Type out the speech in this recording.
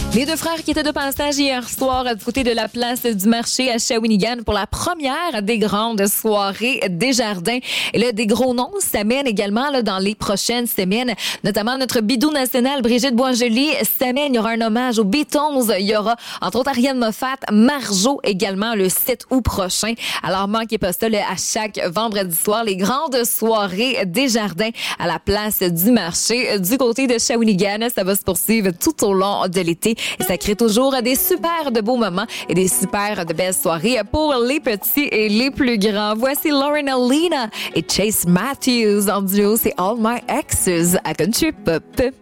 Les deux frères qui étaient de passage hier soir du côté de la place du marché à Shawinigan pour la première des grandes soirées Desjardins. Et là, des gros noms s'amènent également là, dans les prochaines semaines, notamment notre bidou nationale Brigitte Boisjoli s'amène. Il y aura un hommage aux Beatles. Il y aura, entre autres, Ariane Moffat, Marjo également le 7 août prochain. Alors, manquez pas ça là, à chaque vendredi soir, les grandes soirées Desjardins à la place du marché du côté de Shawinigan. Ça va se poursuivre tout au long de l'été. Et ça crée toujours des super de beaux moments et des super de belles soirées pour les petits et les plus grands. Voici Lauren Alina et Chase Matthews en duo. C'est All My Exes à Country Pop.